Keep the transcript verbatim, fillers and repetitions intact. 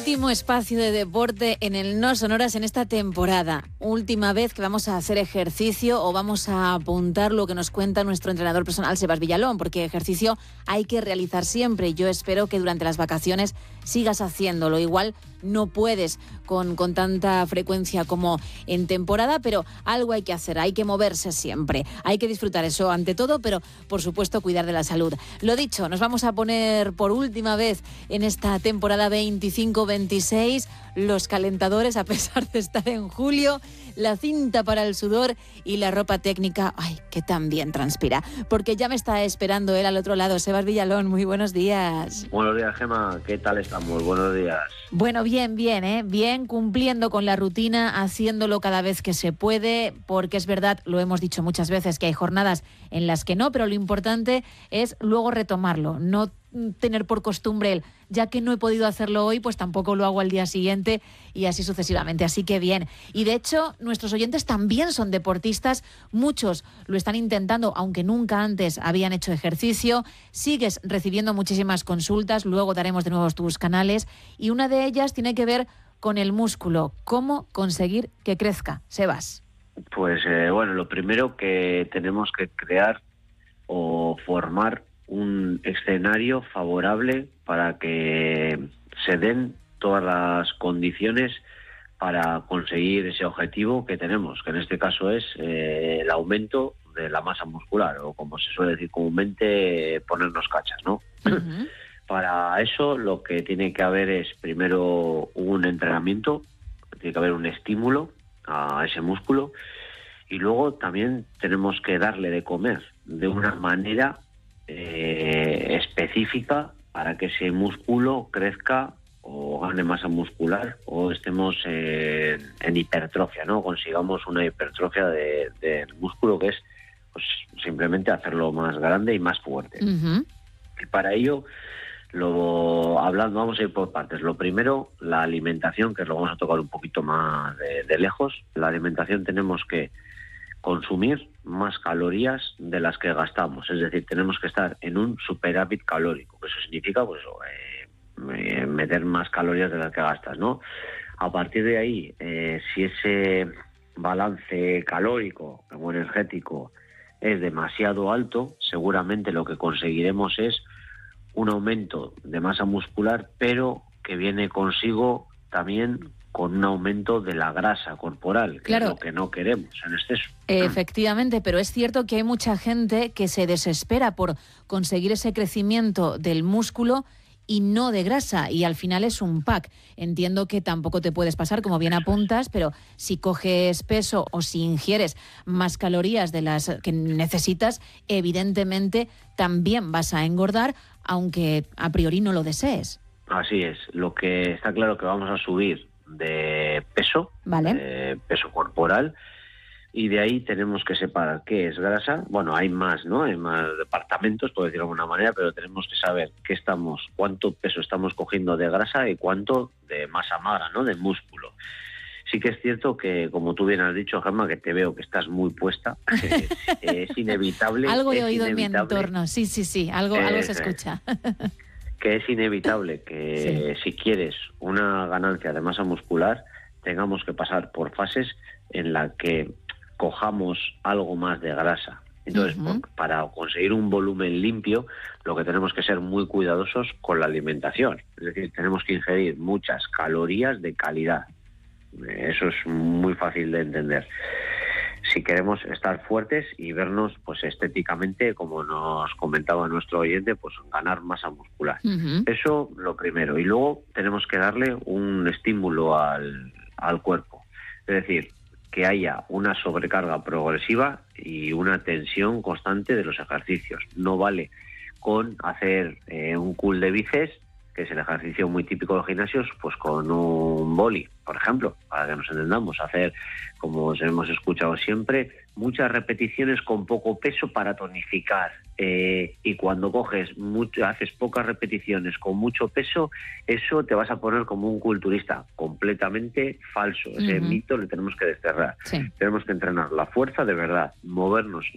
Último espacio de deporte en el No Sonoras en esta temporada. Última vez que vamos a hacer ejercicio o vamos a apuntar lo que nos cuenta nuestro entrenador personal, Sebas Villalón, porque ejercicio hay que realizar siempre. Yo espero que durante las vacaciones sigas haciéndolo. Igual no puedes con, con tanta frecuencia como en temporada, pero algo hay que hacer, hay que moverse siempre. Hay que disfrutar eso ante todo, pero por supuesto cuidar de la salud. Lo dicho, nos vamos a poner por última vez en esta temporada veinticinco veintiséis los calentadores, a pesar de estar en julio, la cinta para el sudor y la ropa técnica, ay, que también transpira, porque ya me está esperando él al otro lado. Sebas Villalón, muy buenos días. Buenos días, Gemma, ¿qué tal estamos? Buenos días. Bueno, bien, bien, ¿eh? Bien, cumpliendo con la rutina, haciéndolo cada vez que se puede, porque es verdad, lo hemos dicho muchas veces, que hay jornadas en las que no, pero lo importante es luego retomarlo, no tener por costumbre el, ya que no he podido hacerlo hoy, pues tampoco lo hago al día siguiente y así sucesivamente. Así que bien. Y de hecho, nuestros oyentes también son deportistas. Muchos lo están intentando, aunque nunca antes habían hecho ejercicio. Sigues recibiendo muchísimas consultas. Luego daremos de nuevo tus canales. Y una de ellas tiene que ver con el músculo. ¿Cómo conseguir que crezca? Sebas. Pues eh, bueno, lo primero que tenemos que crear o formar un escenario favorable para que se den todas las condiciones para conseguir ese objetivo que tenemos, que en este caso es eh, el aumento de la masa muscular, o como se suele decir comúnmente, ponernos cachas, ¿no? Uh-huh. Para eso lo que tiene que haber es primero un entrenamiento, tiene que haber un estímulo a ese músculo, y luego también tenemos que darle de comer de una manera Eh, específica para que ese músculo crezca o gane masa muscular o estemos en, en hipertrofia, ¿no? Consigamos una hipertrofia de, del músculo, que es pues simplemente hacerlo más grande y más fuerte. Uh-huh. Y para ello, lo hablando, vamos a ir por partes. Lo primero, la alimentación, que lo vamos a tocar un poquito más de, de lejos. La alimentación tenemos que consumir más calorías de las que gastamos, es decir, tenemos que estar en un superávit calórico, que eso significa pues eh, meter más calorías de las que gastas, ¿no? A partir de ahí, eh, si ese balance calórico o energético es demasiado alto, seguramente lo que conseguiremos es un aumento de masa muscular, pero que viene consigo también con un aumento de la grasa corporal, que claro, es lo que no queremos en exceso. Efectivamente, pero es cierto que hay mucha gente que se desespera por conseguir ese crecimiento del músculo y no de grasa, y al final es un pack. Entiendo que tampoco te puedes pasar, como bien apuntas, pero si coges peso o si ingieres más calorías de las que necesitas, evidentemente también vas a engordar, aunque a priori no lo desees. Así es. Lo que está claro que vamos a subir de peso, vale. de peso corporal, y de ahí tenemos que separar qué es grasa. Bueno, hay más, ¿no? Hay más departamentos, por decirlo de alguna manera, pero tenemos que saber qué estamos, cuánto peso estamos cogiendo de grasa y cuánto de masa magra, ¿no? De músculo. Sí que es cierto que, como tú bien has dicho, Gemma, que te veo que estás muy puesta, es, es inevitable. Algo he es oído inevitable, en mi entorno, sí, sí, sí, algo, eh, algo se escucha. Que es inevitable que sí. Si quieres una ganancia de masa muscular, tengamos que pasar por fases en las que cojamos algo más de grasa. Entonces, uh-huh. por, para conseguir un volumen limpio, lo que tenemos que ser muy cuidadosos con la alimentación. Es decir, tenemos que ingerir muchas calorías de calidad. Eso es muy fácil de entender. Si queremos estar fuertes y vernos pues estéticamente, como nos comentaba nuestro oyente, pues ganar masa muscular. Uh-huh. Eso lo primero. Y luego tenemos que darle un estímulo al, al cuerpo. Es decir, que haya una sobrecarga progresiva y una tensión constante de los ejercicios. No vale con hacer eh, un curl de bíceps, que es el ejercicio muy típico de los gimnasios, pues con un boli, por ejemplo, para que nos entendamos, hacer, como hemos escuchado siempre, muchas repeticiones con poco peso para tonificar. Eh, y cuando coges mucho, haces pocas repeticiones con mucho peso, eso te vas a poner como un culturista. Completamente falso. Ese uh-huh. mito lo tenemos que desterrar. Sí. Tenemos que entrenar la fuerza de verdad, movernos